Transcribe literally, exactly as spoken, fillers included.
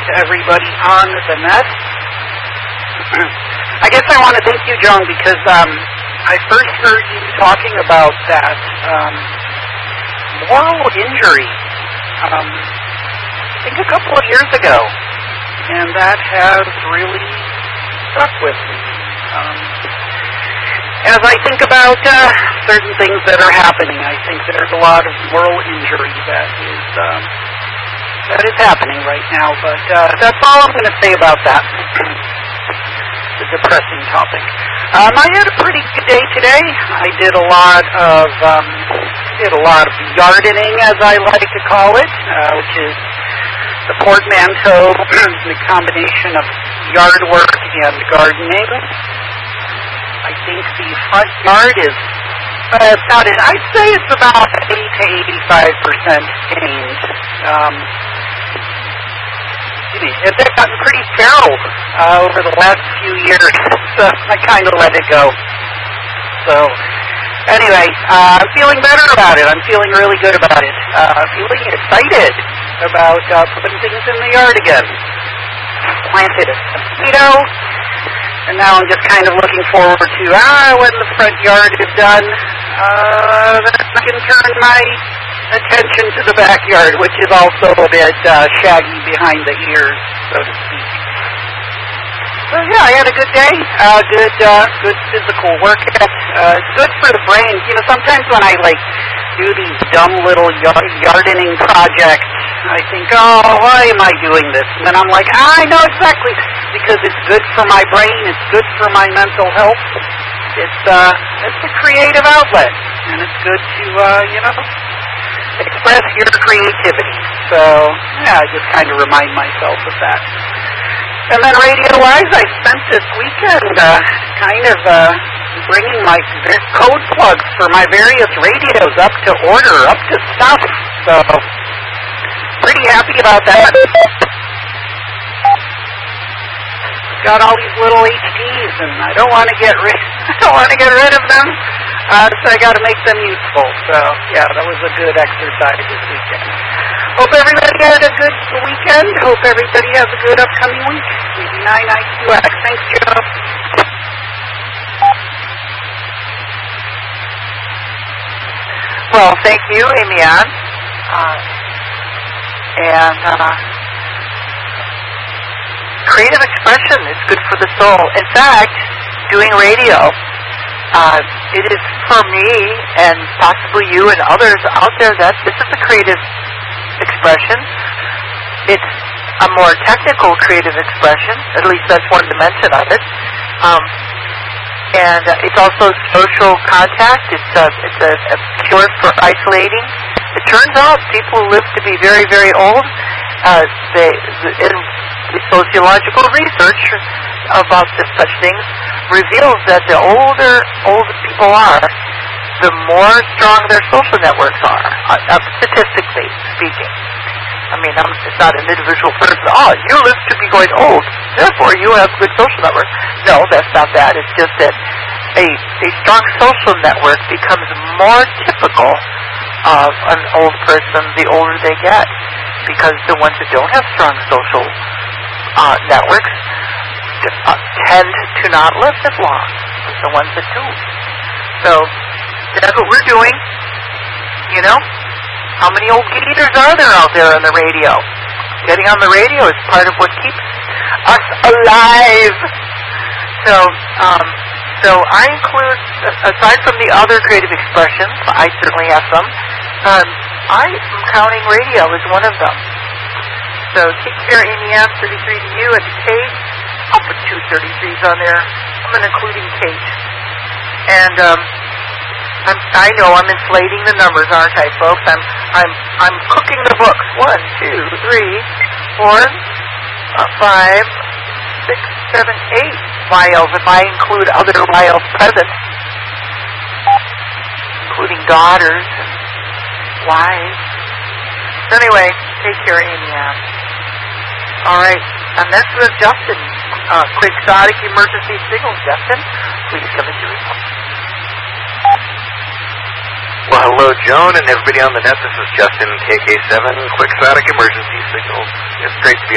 to everybody on the net. I guess I want to thank you, Joan, because um, I first heard you talking about that um, moral injury, um, I think a couple of years ago, and that has really stuck with me. Um, as I think about uh, certain things that are happening, I think there's a lot of moral injury that is um, that is happening right now, but uh, that's all I'm going to say about that. The depressing topic. Um, I had a pretty good day today. I did a lot of um, did a lot of gardening, as I like to call it, uh, which is the portmanteau, the combination of yard work and gardening. I think the front yard is uh, it's not. I'd say it's about eighty to eighty-five percent stained. Um, It's gotten pretty feral uh, over the last few years, so I kind of let it go. So, anyway, uh, I'm feeling better about it. I'm feeling really good about it. Uh, feeling excited about uh, putting things in the yard again. Planted a tomato, and now I'm just kind of looking forward to, ah, when the front yard is done, uh, then I can turn my attention to the backyard, which is also a bit uh, shaggy behind the ears, so to speak. So yeah, I had a good day. Uh, good, uh, good physical workout. Uh, it's good for the brain. You know, sometimes when I like do these dumb little yard gardening projects, I think, oh, why am I doing this? And then I'm like, ah, I know exactly, because it's good for my brain. It's good for my mental health. It's uh, it's a creative outlet, and it's good to uh, you know. express your creativity. So, yeah, I just kind of remind myself of that. And then radio-wise, I spent this weekend uh, kind of uh, bringing my code plugs for my various radios up to order, up to stuff. So, pretty happy about that. Got all these little H Ds, and I don't want to get rid. I don't want to get rid of them. Uh, so I got to make them useful. So yeah, that was a good exercise this weekend. Hope everybody had a good weekend. Hope everybody has a good upcoming week. eighty-nine I Q X. Thanks, Joe. Well, thank you, Amy Ann. Uh, and uh, creative expression is good for the soul. In fact, doing radio, uh, it is for me and possibly you and others out there that this is a creative expression. It's a more technical creative expression, at least that's one dimension of it. Um, and uh, it's also social contact. It's a, it's a, a cure for isolating. It turns out people who live to be very, very old, uh, they, in sociological research about this, such things reveals that the older older people are, the more strong their social networks are, uh, statistically speaking. I mean, I'm, it's not an individual person. Oh, you live to be going old, therefore you have good social network. No, that's not that. It's just that a, a strong social network becomes more typical of an old person the older they get, because the ones that don't have strong social uh, networks uh, tend to not live as long as the ones that do. So that's what we're doing, you know. How many old geezers are there out there on the radio? Getting on the radio is part of what keeps us alive. So, um, so I include, aside from the other creative expressions, I certainly have some, um, I am counting radio as one of them. So take care, Amy Ann, thirty-three to you, and Kate. I'll put two thirty-threes on there. I'm including Kate. And, um, I'm, I know I'm inflating the numbers, aren't I, folks? I'm I'm I'm cooking the books. One, two, three, four, uh, five, six, seven, eight vials. If I include other vials present, including daughters and wives. So anyway, take care, Amy Ann. All right, and next we have Justin. Uh, quick exotic emergency signals. Justin, please give us your results. Well, hello, Joan, and everybody on the net. This is Justin, K K seven, Quick Static Emergency Signals. It's great to be